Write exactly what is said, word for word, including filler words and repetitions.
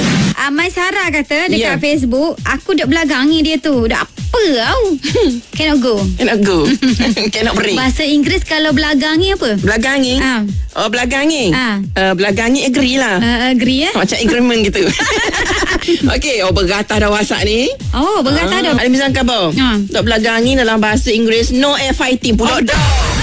Ah, Mai Sarah kata dekat Yeah. Facebook, aku duk belagangi dia tu. Dak apa tau. Cannot go. Cannot go. Cannot break. Bahasa Inggeris kalau belagangi apa? Belagangi. Ah. Oh, belagangi. Ah. Uh, belagangi agree lah. Uh, agree eh? Macam agreement gitu. Okey, oh bergatah dah WhatsApp ni. Oh, berkata Ah, dah. Ada misal khabar. Ah. Dok belagangi dalam bahasa Inggeris no air fighting pula dah.